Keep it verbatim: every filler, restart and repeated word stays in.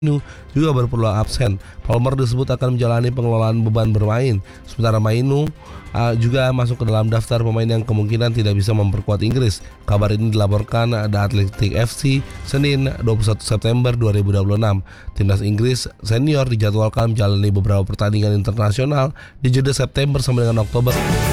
Nu juga berpeluang absen. Palmer disebut akan menjalani pengelolaan beban bermain. Sementara Mainu uh, juga masuk ke dalam daftar pemain yang kemungkinan tidak bisa memperkuat Inggris. Kabar ini dilaporkan The Athletic F C Senin dua puluh satu September dua ribu dua puluh enam. Timnas Inggris senior dijadwalkan menjalani beberapa pertandingan internasional di jeda September sampai dengan Oktober.